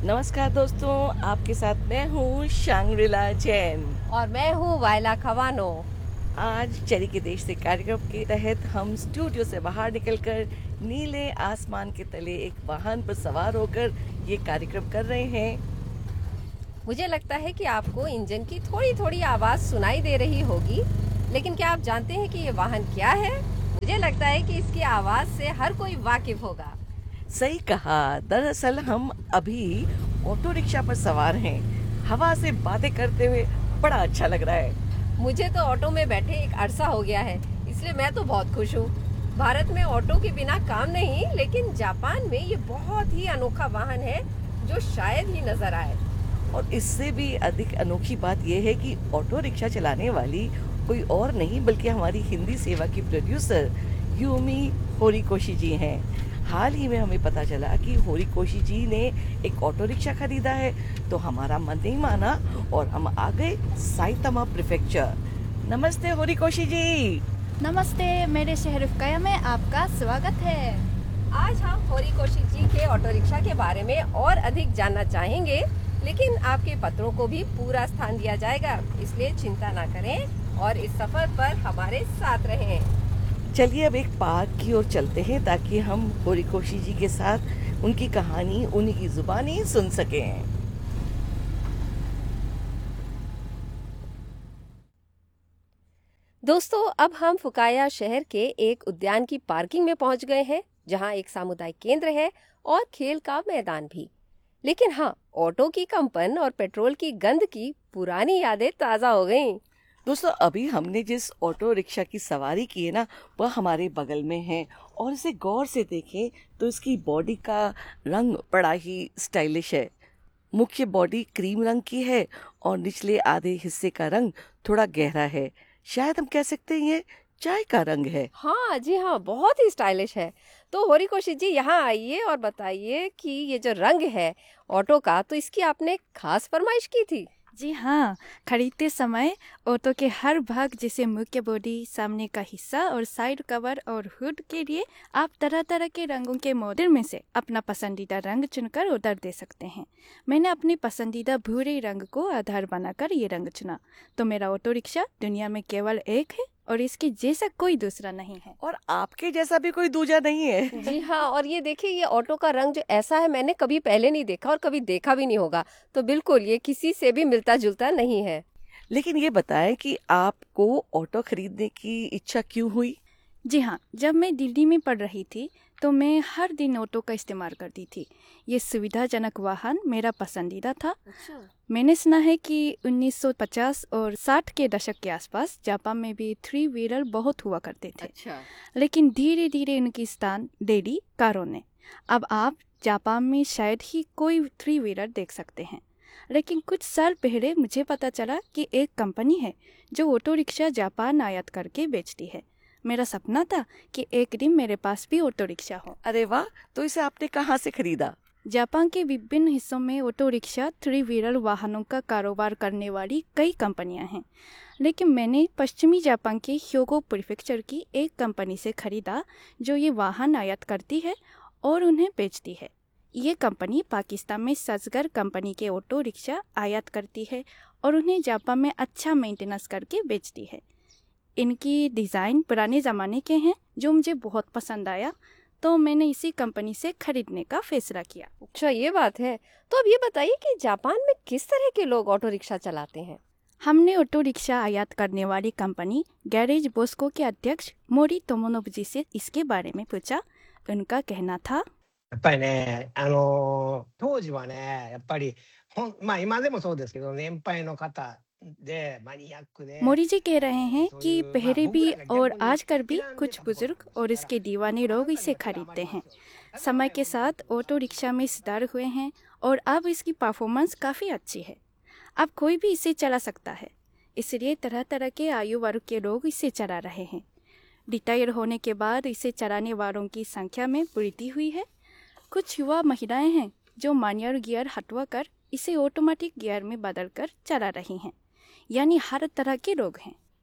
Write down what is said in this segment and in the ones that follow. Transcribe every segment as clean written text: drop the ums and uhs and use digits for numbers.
नमस्कार दोस्तों, आपके साथ मैं हूँ शांग्रिला जैन और मैं हूँ वायला खवानो। आज चरी के देश से कार्यक्रम के तहत हम स्टूडियो से बाहर निकलकर नीले आसमान के तले एक वाहन पर सवार होकर ये कार्यक्रम कर रहे हैं। मुझे लगता है कि आपको इंजन की थोड़ी थोड़ी आवाज सुनाई दे रही होगी, लेकिन क्या आप जानते हैं कि ये वाहन क्या है? मुझे लगता है कि इसकी आवाज से हर कोई वाकिफ होगा। सही कहा। दरअसल हम अभी ऑटो रिक्शा पर सवार हैं। हवा से बातें करते हुए बड़ा अच्छा लग रहा है। मुझे तो ऑटो में बैठे एक अरसा हो गया है, इसलिए मैं तो बहुत खुश हूँ। भारत में ऑटो के बिना काम नहीं, लेकिन जापान में ये बहुत ही अनोखा वाहन है जो शायद ही नजर आए। और इससे भी अधिक अनोखी बात यह है कि ऑटो रिक्शा चलाने वाली कोई और नहीं बल्कि हमारी हिंदी सेवा की प्रोड्यूसर यूमी होरिकोशी जी हैं। हाल ही में हमें पता चला कि होरिकोशी जी ने एक ऑटो रिक्शा खरीदा है, तो हमारा मन नहीं माना और हम आ गए साइतामा प्रीफेक्चर। नमस्ते होरिकोशी जी। नमस्ते, मेरे शहर फुकाया में आपका स्वागत है। आज हम होरिकोशी जी के ऑटो रिक्शा के बारे में और अधिक जानना चाहेंगे, लेकिन आपके पत्रों को भी पूरा स्थान दिया जाएगा, इसलिए चिंता ना करें और इस सफर पर हमारे साथ रहें। चलिए अब एक पार्क की ओर चलते हैं ताकि हम होरिकोशी जी के साथ उनकी कहानी उन्हीं की जुबानी सुन सकें। दोस्तों, अब हम फुकाया शहर के एक उद्यान की पार्किंग में पहुंच गए हैं, जहां एक सामुदायिक केंद्र है और खेल का मैदान भी। लेकिन हाँ, ऑटो की कंपन और पेट्रोल की गंध की पुरानी यादें ताजा हो गईं। दोस्तों, अभी हमने जिस ऑटो रिक्शा की सवारी की है ना, वह हमारे बगल में है और इसे गौर से देखें तो इसकी बॉडी का रंग बड़ा ही स्टाइलिश है। मुख्य बॉडी क्रीम रंग की है और निचले आधे हिस्से का रंग थोड़ा गहरा है। शायद हम कह सकते हैं ये चाय का रंग है। हाँ जी हाँ, बहुत ही स्टाइलिश है। तो होरिकोशी जी यहाँ आइए और बताइए कि ये जो रंग है ऑटो का, तो इसकी आपने खास फरमाइश की थी? जी हाँ, खरीदते समय ऑटो के हर भाग जैसे मुख्य बॉडी, सामने का हिस्सा और साइड कवर और हुड के लिए आप तरह तरह के रंगों के मॉडल में से अपना पसंदीदा रंग चुनकर ऑर्डर दे सकते हैं। मैंने अपनी पसंदीदा भूरे रंग को आधार बनाकर ये रंग चुना, तो मेरा ऑटो रिक्शा दुनिया में केवल एक है और इसके जैसा कोई दूसरा नहीं है। और आपके जैसा भी कोई दूजा नहीं है। जी हाँ, और ये देखिए, ये ऑटो का रंग जो ऐसा है मैंने कभी पहले नहीं देखा और कभी देखा भी नहीं होगा, तो बिल्कुल ये किसी से भी मिलता जुलता नहीं है। लेकिन ये बताएं कि आपको ऑटो खरीदने की इच्छा क्यों हुई? जी हाँ, जब मैं दिल्ली में पढ़ रही थी तो मैं हर दिन ऑटो का इस्तेमाल करती थी। ये सुविधाजनक वाहन मेरा पसंदीदा था। मैंने सुना है कि 1950 और 60 के दशक के आसपास जापान में भी 3 व्हीलर बहुत हुआ करते थे। लेकिन धीरे धीरे उनकी स्थान ले ली कारों ने। अब आप जापान में शायद ही कोई 3 व्हीलर देख सकते हैं। लेकिन कुछ साल पहले मुझे पता चला कि एक कंपनी है जो ऑटो रिक्शा जापान आयात करके बेचती है। मेरा सपना था कि एक दिन मेरे पास भी ऑटो रिक्शा हो। अरे वाह, तो इसे आपने कहाँ से खरीदा? जापान के विभिन्न हिस्सों में ऑटो रिक्शा 3 व्हीलर वाहनों का कारोबार करने वाली कई कंपनियां हैं, लेकिन मैंने पश्चिमी जापान के ह्योगो प्रीफेक्चर की एक कंपनी से खरीदा जो ये वाहन आयात करती है और उन्हें बेचती है। ये कंपनी पाकिस्तान में सजगर कंपनी के ऑटो रिक्शा आयात करती है और उन्हें जापान में अच्छा मेंटेनेंस करके बेचती है। इनकी डिज़ाइन पुराने ज़माने के हैं जो मुझे बहुत पसंद आया, तो मैंने इसी कंपनी से खरीदने का फैसला किया। अच्छा, ये बात है। तो अब ये बताइए कि जापान में किस तरह के लोग ऑटो रिक्शा चलाते हैं? हमने ऑटो रिक्शा आयात करने वाली कंपनी गैरेज बोस्को के अध्यक्ष मोरी तोमोनोबु जी से इसके बारे में पूछा। उनका कहना था, やっぱりね、当時はね、やっぱり、まあ今でもそうですけど、年配の方でマニアックで、 मोरी जी कह रहे हैं कि पहले भी और 僕らが逆に आजकल भी 選んで कुछ た方 बुजुर्ग और इसके दीवाने लोग इसे खरीदते हैं। समय के साथ ऑटो रिक्शा में सुधार हुए हैं और अब इसकी परफॉर्मेंस काफ़ी अच्छी है। अब कोई भी इसे चला सकता है, इसलिए तरह तरह के आयु वर्ग के लोग इसे चला रहे हैं। रिटायर होने के बाद इसे चलाने वालों की संख्या में वृद्धि हुई है। कुछ युवा महिलाएं हैं जो मैनुअल गियर हटवा कर इसे ऑटोमेटिक गियर में बदल कर चला रही हैं। यानी हर तरह के लोग हैं।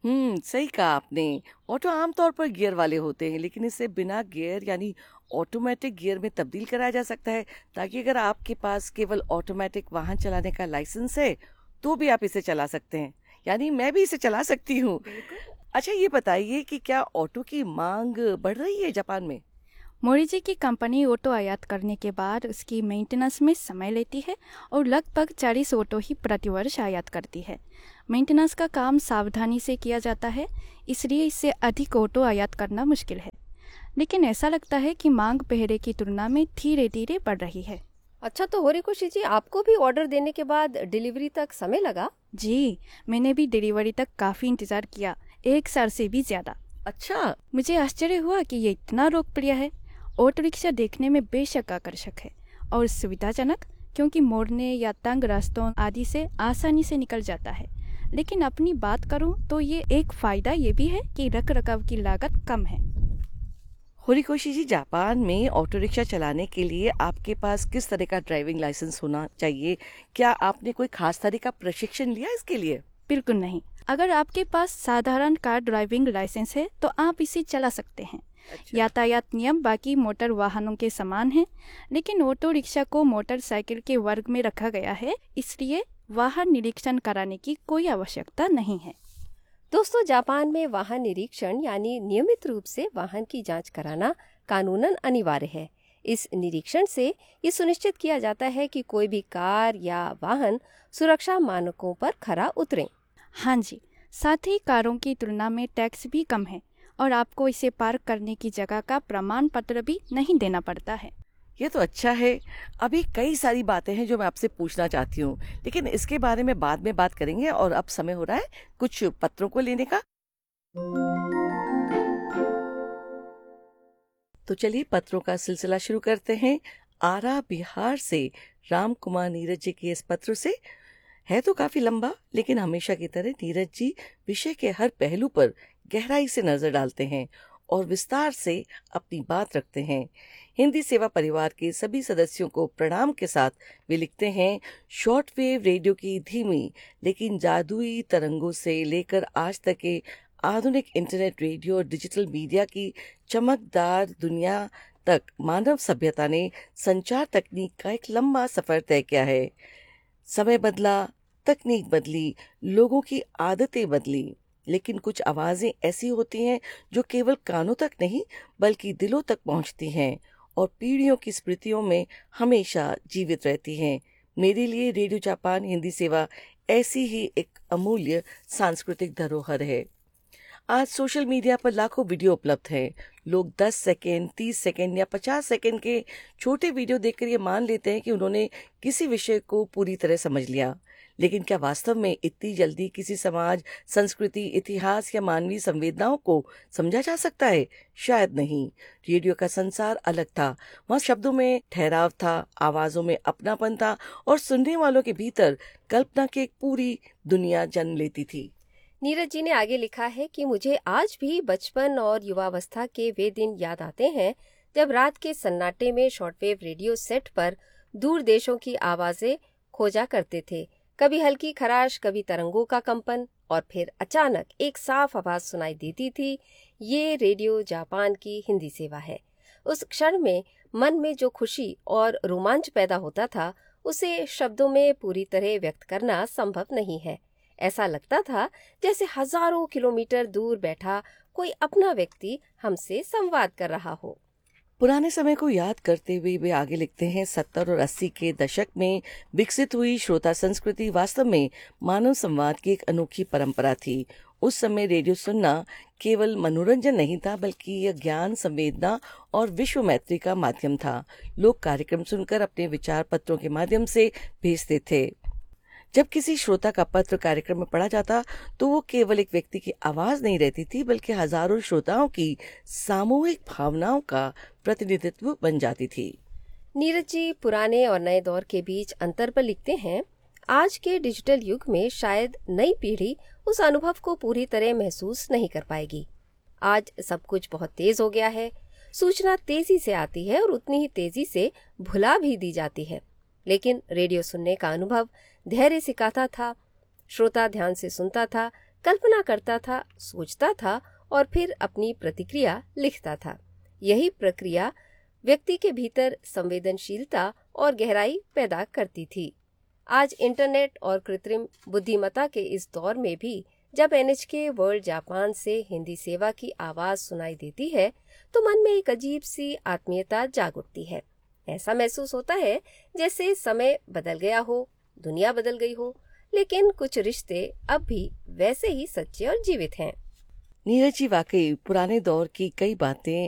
सही कहा आपने। ऑटो आमतौर पर गियर वाले होते हैं, लेकिन इसे बिना गियर यानी ऑटोमेटिक गियर में तब्दील कराया जा सकता है, ताकि अगर आपके पास केवल ऑटोमेटिक वाहन चलाने का लाइसेंस है तो भी आप इसे चला सकते हैं। यानी मैं भी इसे चला सकती हूँ। अच्छा, ये बताइए कि क्या ऑटो की मांग बढ़ रही है जापान में? मोरी जी की कंपनी ऑटो आयात करने के बाद उसकी मेंटेनेंस में समय लेती है और लगभग 40 ऑटो ही प्रतिवर्ष आयात करती है। मेंटेनेंस का काम सावधानी से किया जाता है, इसलिए इससे अधिक ऑटो आयात करना मुश्किल है। लेकिन ऐसा लगता है कि मांग पहले की तुलना में धीरे धीरे बढ़ रही है। अच्छा, तो होरिकोशी जी, आपको भी ऑर्डर देने के बाद डिलीवरी तक समय लगा? जी, मैंने भी डिलीवरी तक काफ़ी इंतज़ार किया, 1 साल से भी ज़्यादा। अच्छा, मुझे आश्चर्य हुआ कि ये इतना लोकप्रिय है। ऑटो रिक्शा देखने में बेशक आकर्षक है और सुविधाजनक, क्योंकि मोड़ने या तंग रास्तों आदि से आसानी से निकल जाता है। लेकिन अपनी बात करूं तो ये एक फ़ायदा ये भी है कि रखरखाव की लागत कम है। होरिकोशी जी, जापान में ऑटो रिक्शा चलाने के लिए आपके पास किस तरह का ड्राइविंग लाइसेंस होना चाहिए? क्या आपने कोई खास तरह का प्रशिक्षण लिया इसके लिए? बिल्कुल नहीं। अगर आपके पास साधारण कार ड्राइविंग लाइसेंस है तो आप इसे चला सकते हैं। अच्छा। यातायात नियम बाकी मोटर वाहनों के समान हैं, लेकिन ऑटो रिक्शा को मोटरसाइकिल के वर्ग में रखा गया है, इसलिए वाहन निरीक्षण कराने की कोई आवश्यकता नहीं है। दोस्तों, जापान में वाहन निरीक्षण यानी नियमित रूप से वाहन की जांच कराना कानूनन अनिवार्य है। इस निरीक्षण से ये सुनिश्चित किया जाता है कि कोई भी कार या वाहन सुरक्षा मानकों पर खरा उतरे। हाँ जी, साथ ही कारों की तुलना में टैक्स भी कम है और आपको इसे पार्क करने की जगह का प्रमाण पत्र भी नहीं देना पड़ता है। ये तो अच्छा है। अभी कई सारी बातें हैं जो मैं आपसे पूछना चाहती हूँ, लेकिन इसके बारे में बाद में बात करेंगे। और अब समय हो रहा है कुछ पत्रों को लेने का। तो चलिए पत्रों का सिलसिला शुरू करते हैं। आरा बिहार से राम कुमार नीरज जी के इस पत्र से। है तो काफी लंबा, लेकिन हमेशा की तरह नीरज जी विषय के हर पहलू पर गहराई से नजर डालते हैं और विस्तार से अपनी बात रखते हैं। हिंदी सेवा परिवार के सभी सदस्यों को प्रणाम के साथ वे लिखते हैं, शॉर्टवेव रेडियो की धीमी लेकिन जादुई तरंगों से लेकर आज तक के आधुनिक इंटरनेट रेडियो और डिजिटल मीडिया की चमकदार दुनिया तक मानव सभ्यता ने संचार तकनीक का एक लंबा सफर तय किया है। समय बदला, तकनीक बदली, लोगों की आदतें बदली, लेकिन कुछ आवाजें ऐसी होती हैं जो केवल कानों तक नहीं बल्कि दिलों तक पहुंचती हैं और पीढ़ियों की स्मृतियों में हमेशा जीवित रहती हैं। मेरे लिए रेडियो जापान हिंदी सेवा ऐसी ही एक अमूल्य सांस्कृतिक धरोहर है। आज सोशल मीडिया पर लाखों वीडियो उपलब्ध हैं। लोग 10 सेकेंड, 30 सेकेंड या 50 सेकेंड के छोटे वीडियो देखकर ये मान लेते हैं कि उन्होंने किसी विषय को पूरी तरह समझ लिया। लेकिन क्या वास्तव में इतनी जल्दी किसी समाज, संस्कृति, इतिहास या मानवीय संवेदनाओं को समझा जा सकता है? शायद नहीं। रेडियो का संसार अलग था। वहाँ शब्दों में ठहराव था, आवाजों में अपनापन था और सुनने वालों के भीतर कल्पना की एक पूरी दुनिया जन्म लेती थी। नीरज जी ने आगे लिखा है कि मुझे आज भी बचपन और युवावस्था के वे दिन याद आते हैं जब रात के सन्नाटे में शॉर्टवेव रेडियो सेट पर दूर देशों की आवाजें खोजा करते थे। कभी हल्की खराश, कभी तरंगों का कंपन और फिर अचानक एक साफ आवाज सुनाई देती थी। ये रेडियो जापान की हिंदी सेवा है। उस क्षण में मन में जो खुशी और रोमांच पैदा होता था उसे शब्दों में पूरी तरह व्यक्त करना संभव नहीं है। ऐसा लगता था जैसे हजारों किलोमीटर दूर बैठा कोई अपना व्यक्ति हमसे संवाद कर रहा हो। पुराने समय को याद करते हुए वे आगे लिखते हैं, 70 और 80 के दशक में विकसित हुई श्रोता संस्कृति वास्तव में मानव संवाद की एक अनोखी परंपरा थी। उस समय रेडियो सुनना केवल मनोरंजन नहीं था, बल्कि यह ज्ञान, संवेदना और विश्व मैत्री का माध्यम था। लोग कार्यक्रम सुनकर अपने विचार पत्रों के माध्यम से भेजते थे। जब किसी श्रोता का पत्र कार्यक्रम में पढ़ा जाता तो वो केवल एक व्यक्ति की आवाज नहीं रहती थी, बल्कि हजारों श्रोताओं की सामूहिक भावनाओं का प्रतिनिधित्व बन जाती थी। नीरज जी पुराने और नए दौर के बीच अंतर पर लिखते हैं, आज के डिजिटल युग में शायद नई पीढ़ी उस अनुभव को पूरी तरह महसूस नहीं कर पाएगी। आज सब कुछ बहुत तेज हो गया है। सूचना तेजी से आती है और उतनी ही तेजी से भुला भी दी जाती है। लेकिन रेडियो सुनने का अनुभव धैर्य सिखाता था। श्रोता ध्यान से सुनता था, कल्पना करता था, सोचता था और फिर अपनी प्रतिक्रिया लिखता था। यही प्रक्रिया व्यक्ति के भीतर संवेदनशीलता और गहराई पैदा करती थी। आज इंटरनेट और कृत्रिम बुद्धिमत्ता के इस दौर में भी जब NHK वर्ल्ड जापान से हिंदी सेवा की आवाज सुनाई देती है तो मन में एक अजीब सी आत्मीयता जाग उठती है। ऐसा महसूस होता है जैसे समय बदल गया हो, दुनिया बदल गई हो, लेकिन कुछ रिश्ते अब भी वैसे ही सच्चे और जीवित हैं। नीरज जी, वाकई पुराने दौर की कई बातें